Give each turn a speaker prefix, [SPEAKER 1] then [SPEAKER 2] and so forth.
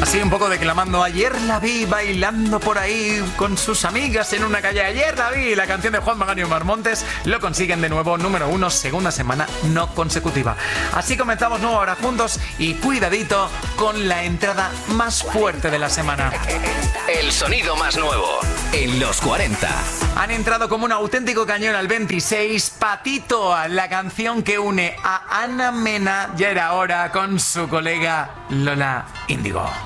[SPEAKER 1] Así un poco declamando: ayer la vi bailando por ahí con sus amigas en una calle, ayer la vi. La canción de Juan Magán y Omar Montes lo consiguen de nuevo, número 1, segunda semana no consecutiva. Así comenzamos nueva hora juntos y cuidadito con la entrada más fuerte de la semana.
[SPEAKER 2] El sonido más nuevo en los 40.
[SPEAKER 1] Han entrado como un auténtico cañón al 26, Patito, la canción que une a Ana Mena, Ya era hora, con su colega Lola Índigo.